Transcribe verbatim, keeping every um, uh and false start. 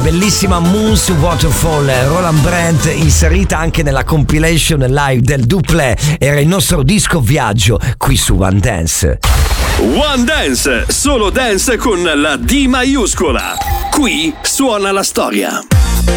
bellissima Moon's Waterfall, Roland Brandt, inserita anche nella compilation live del Duplé. Era il nostro disco viaggio qui su One Dance. One Dance, solo dance con la D maiuscola. Qui suona la storia.